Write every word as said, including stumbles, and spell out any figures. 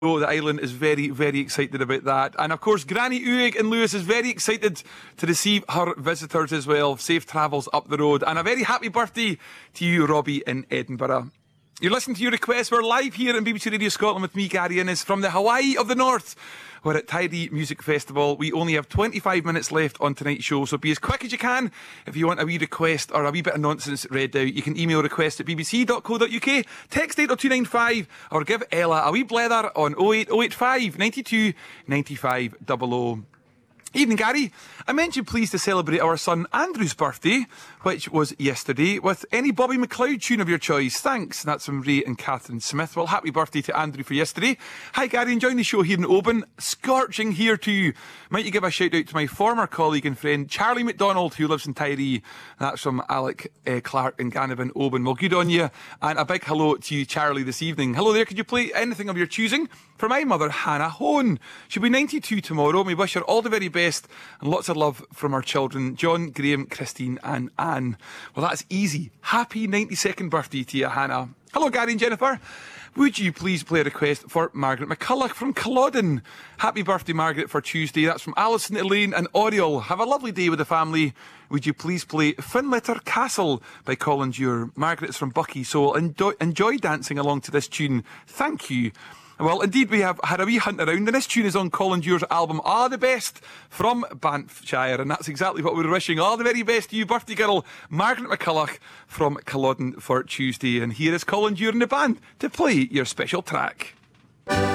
Oh, the island is very, very excited about that. And of course, Granny Uig in Lewis is very excited to receive her visitors as well. Safe travels up the road. And a very happy birthday to you, Robbie, in Edinburgh. You're listening to your request. We're live here on B B C Radio Scotland with me, Gary Innes, from the Hawaii of the North. We're at Tyree Music Festival. We only have twenty-five minutes left on tonight's show, so be as quick as you can. If you want a wee request or a wee bit of nonsense read out, you can email request at b b c dot co dot u k, text eight oh two nine five, or give Ella a wee blether on oh eight oh eight five, nine two, nine five double oh. Evening, Gary. I mentioned pleased to celebrate our son Andrew's birthday, which was yesterday, with any Bobby McLeod tune of your choice. Thanks. That's from Ray and Catherine Smith. Well, happy birthday to Andrew for yesterday. Hi, Gary. Enjoying the show here in Oban. Scorching here too. Might you give a shout out to my former colleague and friend Charlie McDonald, who lives in Tyree. That's from Alec uh, Clark in Ganavan, Oban. Well, good on you. And a big hello to you, Charlie, this evening. Hello there. Could you play anything of your choosing? For my mother, Hannah Hone. She'll be ninety-two tomorrow. We wish her all the very best and lots of love from our children, John, Graham, Christine and Anne. Well, that's easy. Happy ninety-second birthday to you, Hannah. Hello, Gary and Jennifer. Would you please play a request for Margaret McCulloch from Culloden? Happy birthday, Margaret, for Tuesday. That's from Alison, Elaine and Oriel. Have a lovely day with the family. Would you please play Finletter Castle by Colin Dewar? Margaret is from Bucky, so enjoy, enjoy dancing along to this tune. Thank you. Well, indeed, we have had a wee hunt around, and this tune is on Colin Dewar's album, Ah, the Best, from Banffshire, and that's exactly what we're wishing. All the very best to you, birthday girl, Margaret McCulloch from Culloden for Tuesday. And here is Colin Dewar and the band to play your special track.